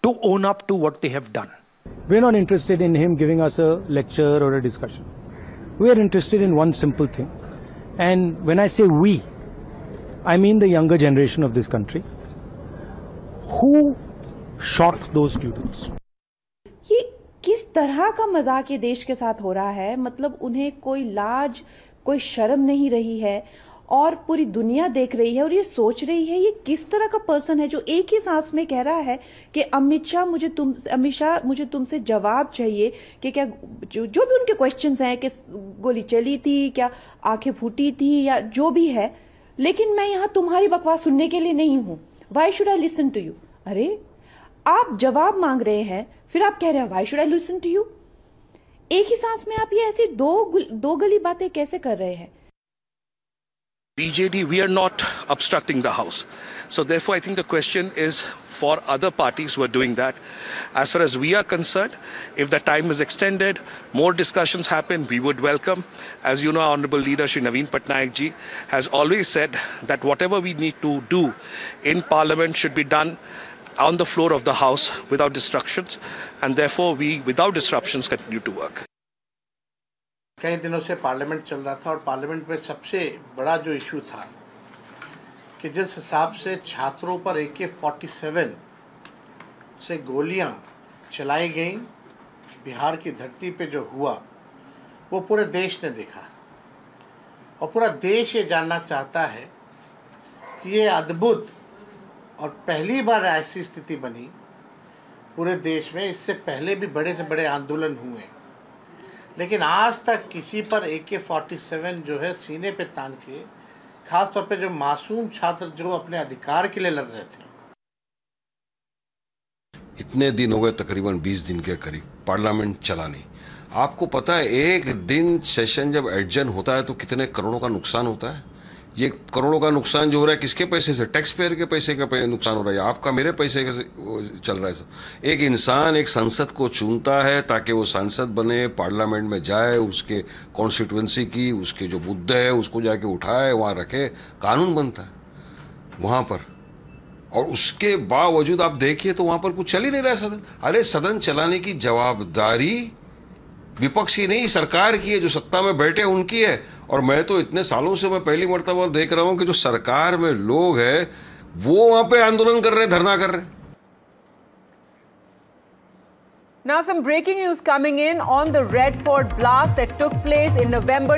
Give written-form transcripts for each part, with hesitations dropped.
to own up to what they have done. We're not interested in him giving us a lecture or a discussion. We are interested in one simple thing. And when I say we, I mean the younger generation of this country. Who shot those students? ये किस तरह का मजाक ये देश के साथ हो रहा है? मतलब उन्हें कोई लाज, कोई शर्म नहीं रही है और पूरी दुनिया देख रही है और ये सोच रही है ये किस तरह का पर्सन है जो एक ही सांस में कह रहा है कि अमित शाह मुझे तुमसे जवाब चाहिए कि क्या जो भी उनके क्वेश्चंस हैं कि गोली चली थी, क्या आंखें फूटी थी या जो भी है, लेकिन मैं यहाँ तुम्हारी बकवास सुनने के लिए नहीं हूँ. Why should I listen to you? अरे आप जवाब मांग रहे हैं, फिर आप कह रहे हैं Why should I listen to you? एक ही सांस में आप ये ऐसी दो गली बातें कैसे कर रहे हैं? BJD, we are not obstructing the House. So therefore, I think the question is for other parties who are doing that. As far as we are concerned, if the time is extended, more discussions happen, we would welcome. As you know, our Honorable Leader Shri Naveen Patnaik ji has always said that whatever we need to do in Parliament should be done on the floor of the House without disruptions. And therefore, we, without disruptions, continue to work. कई दिनों से parliament चल रहा था और parliament में सबसे बड़ा जो इशू था कि जिस हिसाब से छात्रों पर AK-47 से गोलियां चलाई गईं, बिहार की धरती पे जो हुआ वो पूरे देश ने देखा और पूरा देश ये जानना चाहता है कि ये अद्भुत और पहली बार ऐसी स्थिति बनी पूरे देश में. इससे पहले भी बड़े से बड़े आंदोलन हुए, लेकिन आज तक किसी पर AK-47 जो है सीने पे तान के, खास तौर पे जो मासूम छात्र जो अपने अधिकार के लिए लड़ रहे थे. इतने दिन हो गए, तकरीबन 20 दिन के करीब पार्लियामेंट चला नहीं. आपको पता है एक दिन सेशन जब एडजर्न होता है तो कितने करोड़ों का नुकसान होता है. ये करोड़ों का नुकसान जो हो रहा है किसके पैसे से? टैक्स पेयर के पैसे का नुकसान हो रहा है, आपका मेरे पैसे का चल रहा है. एक इंसान एक सांसद को चुनता है ताकि वो सांसद बने, पार्लियामेंट में जाए, उसके कॉन्स्टिट्यूएंसी की उसके जो मुद्दे है उसको जाके उठाए, वहाँ रखे, कानून बनता है वहाँ पर. और उसके बावजूद आप देखिए तो वहाँ पर कुछ चल ही नहीं रहा है सदन. अरे सदन चलाने की जवाबदारी विपक्ष की नहीं, सरकार की है. जो सत्ता में बैठे उनकी है. और मैं तो इतने सालों से मैं पहली मर्तबा देख रहा हूं कि जो सरकार में लोग हैं वो वहां पे आंदोलन कर रहे हैं, धरना कर रहे हैं. Now some breaking news coming in on the Red Fort blast that took place in November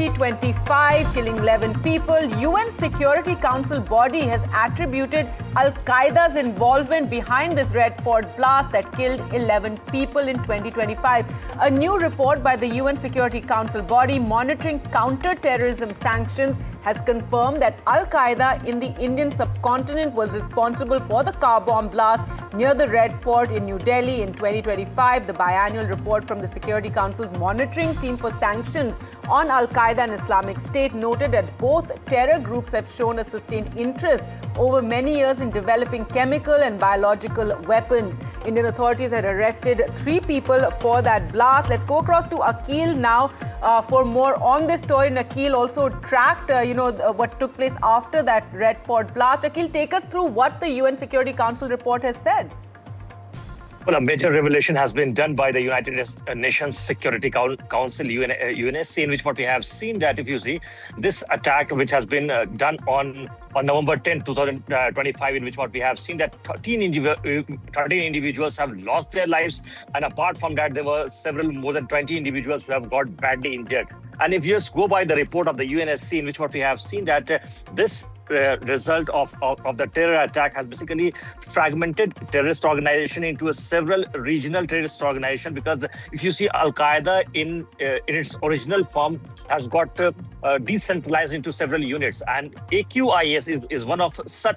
2025, killing 11 people. UN Security Council body has attributed Al-Qaeda's involvement behind this Red Fort blast that killed 11 people in 2025. A new report by the UN Security Council body monitoring counter-terrorism sanctions has confirmed that Al-Qaeda in the Indian subcontinent was responsible for the car bomb blast near the Red Fort in New Delhi in 2025. The biannual report from the Security Council's monitoring team for sanctions on Al-Qaeda and Islamic State noted that both terror groups have shown a sustained interest over many years in developing chemical and biological weapons. Indian authorities had arrested 3 people for that blast. Let's go across to Akhil now for more on this story. And Akhil also tracked, what took place after that Red Fort blast. Akhil, take us through what the UN Security Council report has said. Well, a major revelation has been done by the United Nations Security Council, UNSC, in which what we have seen that if you see this attack which has been done on November 10, 2025, in which what we have seen that 13 individuals have lost their lives. And apart from that, there were more than 20 individuals who have got badly injured. And if you just go by the report of the UNSC, in which what we have seen that this result of the terror attack has basically fragmented terrorist organization into a several regional terrorist organization, because if you see Al-Qaeda in its original form has got decentralized into several units, and AQIS is one of such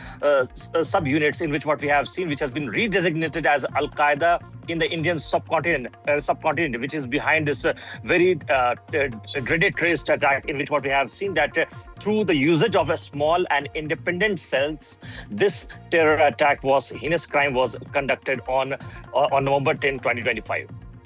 sub-units in which what we have seen, which has been redesignated as Al-Qaeda in the Indian subcontinent, which is behind this very dreaded terrorist attack, in which what we have seen that through the usage of a small and independent cells, this terror attack heinous crime was conducted on November 10, 2025.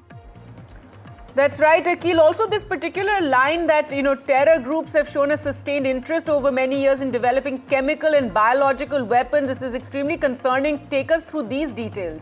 That's right, Akhil. Also, this particular line that, terror groups have shown a sustained interest over many years in developing chemical and biological weapons. This is extremely concerning. Take us through these details.